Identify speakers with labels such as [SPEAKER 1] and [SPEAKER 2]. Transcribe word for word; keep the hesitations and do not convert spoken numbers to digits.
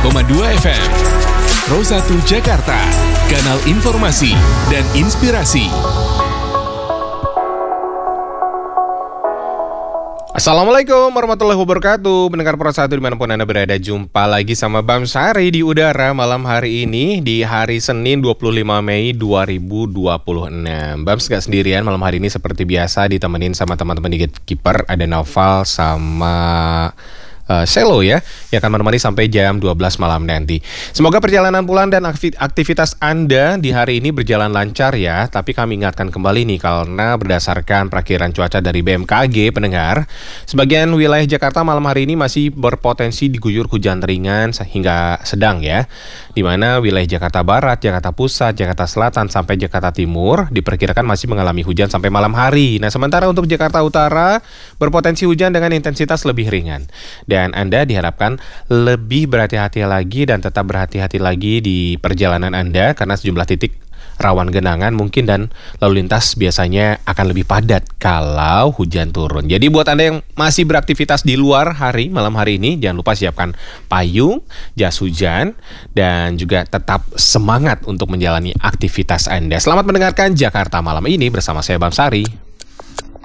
[SPEAKER 1] koma dua F M. Pro satu Jakarta, kanal informasi dan inspirasi.
[SPEAKER 2] Assalamualaikum warahmatullahi wabarakatuh. Pendengar Pro satu dimanapun Anda berada, jumpa lagi sama Bam Sari di udara malam hari ini di hari Senin dua puluh lima Mei dua ribu dua puluh enam. Bams gak sendirian malam hari ini, seperti biasa ditemenin sama teman-teman di Gatekeeper. Ada Naufal sama Uh, Selo ya, yang akan menemani sampai jam dua belas malam nanti. Semoga perjalanan pulang dan aktivitas Anda di hari ini berjalan lancar ya. Tapi kami ingatkan kembali nih, karena berdasarkan perakiran cuaca dari B M K G, pendengar, sebagian wilayah Jakarta malam hari ini masih berpotensi diguyur hujan ringan hingga sedang ya. Di mana wilayah Jakarta Barat, Jakarta Pusat, Jakarta Selatan sampai Jakarta Timur diperkirakan masih mengalami hujan sampai malam hari. Nah, sementara untuk Jakarta Utara berpotensi hujan dengan intensitas lebih ringan. Dan Anda diharapkan lebih berhati-hati lagi dan tetap berhati-hati lagi di perjalanan Anda, karena sejumlah titik rawan genangan mungkin dan lalu lintas biasanya akan lebih padat kalau hujan turun. Jadi buat Anda yang masih beraktivitas di luar hari, malam hari ini, jangan lupa siapkan payung, jas hujan, dan juga tetap semangat untuk menjalani aktivitas Anda. Selamat mendengarkan Jakarta Malam ini bersama saya Bam Sari.